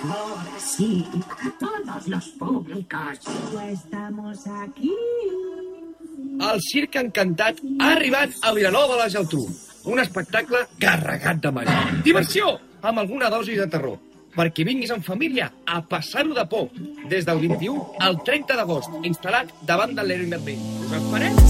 Ahora sí, todos los públicos. Estamos aquí. El Circ Encantat ha arribat a Vilanova de la Geltrú. Un espectacle carregat de màgia. Diversió, amb alguna dosi de terror. Perquè vinguis en família a passar-ho de por. Des del 21 al 30 d'agost, instal·lat davant del Leroy Merlin. Us esperem!